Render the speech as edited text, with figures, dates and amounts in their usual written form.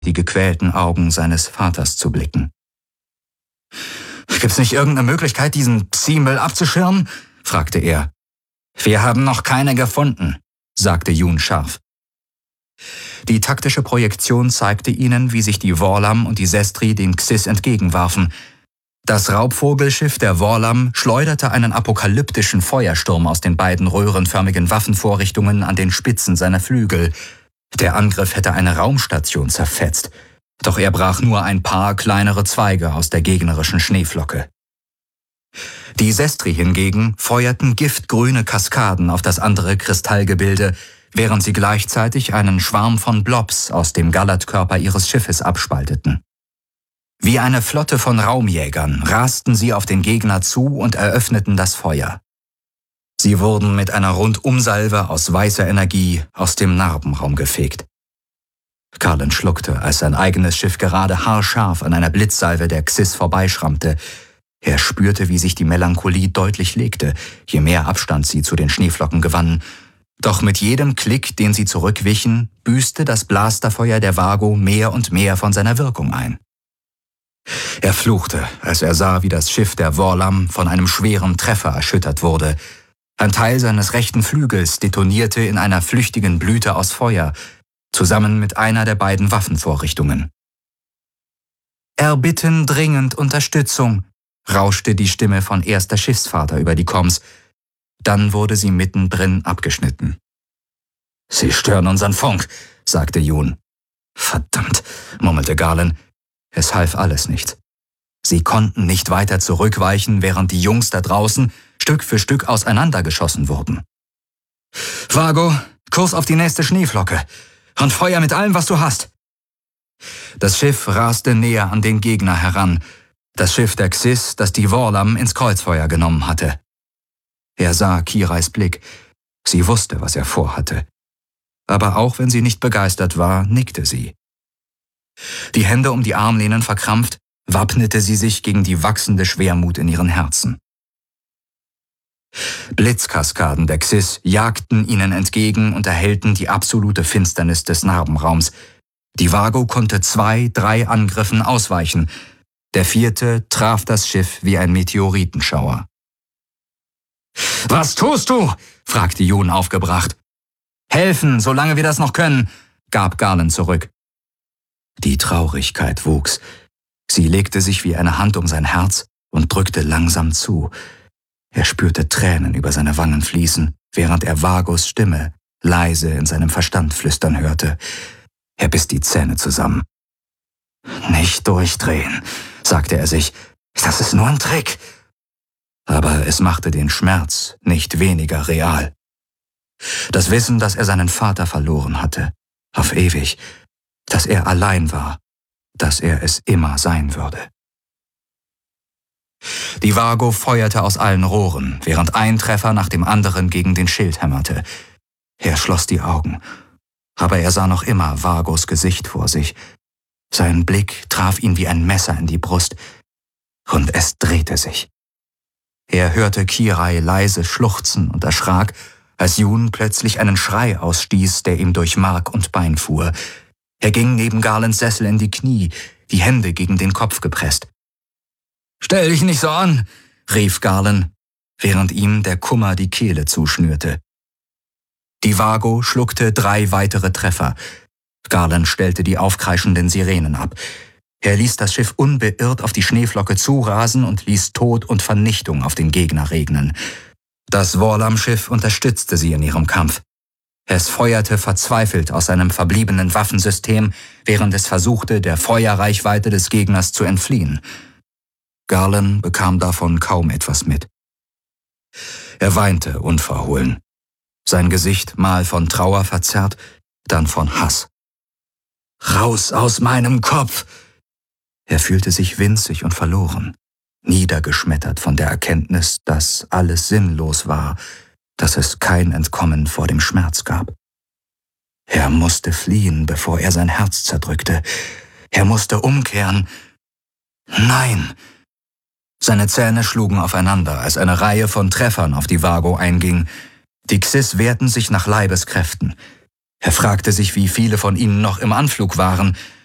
die gequälten Augen seines Vaters zu blicken. »Gibt's nicht irgendeine Möglichkeit, diesen Psi-Müll abzuschirmen?« fragte er. »Wir haben noch keine gefunden«, sagte Jun scharf. Die taktische Projektion zeigte ihnen, wie sich die Worlam und die Sestri den Xis entgegenwarfen. Das Raubvogelschiff der Worlam schleuderte einen apokalyptischen Feuersturm aus den beiden röhrenförmigen Waffenvorrichtungen an den Spitzen seiner Flügel. Der Angriff hätte eine Raumstation zerfetzt, doch er brach nur ein paar kleinere Zweige aus der gegnerischen Schneeflocke. Die Sestri hingegen feuerten giftgrüne Kaskaden auf das andere Kristallgebilde, während sie gleichzeitig einen Schwarm von Blobs aus dem Gallertkörper ihres Schiffes abspalteten. Wie eine Flotte von Raumjägern rasten sie auf den Gegner zu und eröffneten das Feuer. Sie wurden mit einer Rundumsalve aus weißer Energie aus dem Narbenraum gefegt. Garland schluckte, als sein eigenes Schiff gerade haarscharf an einer Blitzsalve der Xis vorbeischrammte. Er spürte, wie sich die Melancholie deutlich legte, je mehr Abstand sie zu den Schneeflocken gewannen. Doch mit jedem Klick, den sie zurückwichen, büßte das Blasterfeuer der Vago mehr und mehr von seiner Wirkung ein. Er fluchte, als er sah, wie das Schiff der Worlam von einem schweren Treffer erschüttert wurde. Ein Teil seines rechten Flügels detonierte in einer flüchtigen Blüte aus Feuer, zusammen mit einer der beiden Waffenvorrichtungen. »Erbitten dringend Unterstützung«, rauschte die Stimme von erster Schiffsvater über die Comms. Dann wurde sie mittendrin abgeschnitten. »Sie stören unseren Funk«, sagte Jun. »Verdammt«, murmelte Garland. Es half alles nichts. Sie konnten nicht weiter zurückweichen, während die Jungs da draußen Stück für Stück auseinandergeschossen wurden. »Vago, Kurs auf die nächste Schneeflocke und Feuer mit allem, was du hast!« Das Schiff raste näher an den Gegner heran, das Schiff der Xis, das die Worlam ins Kreuzfeuer genommen hatte. Er sah Kirais Blick. Sie wusste, was er vorhatte. Aber auch wenn sie nicht begeistert war, nickte sie. Die Hände um die Armlehnen verkrampft, wappnete sie sich gegen die wachsende Schwermut in ihren Herzen. Blitzkaskaden der Xis jagten ihnen entgegen und erhellten die absolute Finsternis des Narbenraums. Die Vago konnte 2, 3 Angriffen ausweichen. Der 4. traf das Schiff wie ein Meteoritenschauer. »Was tust du?« fragte Jun aufgebracht. »Helfen, solange wir das noch können«, gab Garland zurück. Die Traurigkeit wuchs. Sie legte sich wie eine Hand um sein Herz und drückte langsam zu. Er spürte Tränen über seine Wangen fließen, während er Vagos Stimme leise in seinem Verstand flüstern hörte. Er biss die Zähne zusammen. »Nicht durchdrehen«, sagte er sich. »Das ist nur ein Trick.« Aber es machte den Schmerz nicht weniger real. Das Wissen, dass er seinen Vater verloren hatte, auf ewig, dass er allein war, dass er es immer sein würde. Die Vago feuerte aus allen Rohren, während ein Treffer nach dem anderen gegen den Schild hämmerte. Er schloss die Augen, aber er sah noch immer Vagos Gesicht vor sich. Sein Blick traf ihn wie ein Messer in die Brust, und es drehte sich. Er hörte Kirai leise schluchzen und erschrak, als Jun plötzlich einen Schrei ausstieß, der ihm durch Mark und Bein fuhr. Er ging neben Garlands Sessel in die Knie, die Hände gegen den Kopf gepresst. »Stell dich nicht so an«, rief Garland, während ihm der Kummer die Kehle zuschnürte. Die Vago schluckte 3 weitere Treffer. Garland stellte die aufkreischenden Sirenen ab. Er ließ das Schiff unbeirrt auf die Schneeflocke zurasen und ließ Tod und Vernichtung auf den Gegner regnen. Das Worlam-Schiff unterstützte sie in ihrem Kampf. Es feuerte verzweifelt aus seinem verbliebenen Waffensystem, während es versuchte, der Feuerreichweite des Gegners zu entfliehen. Garland bekam davon kaum etwas mit. Er weinte unverhohlen. Sein Gesicht mal von Trauer verzerrt, dann von Hass. »Raus aus meinem Kopf!« Er fühlte sich winzig und verloren, niedergeschmettert von der Erkenntnis, dass alles sinnlos war, dass es kein Entkommen vor dem Schmerz gab. Er musste fliehen, bevor er sein Herz zerdrückte. Er musste umkehren. Nein! Seine Zähne schlugen aufeinander, als eine Reihe von Treffern auf die Vago einging. Die Xis wehrten sich nach Leibeskräften. Er fragte sich, wie viele von ihnen noch im Anflug waren.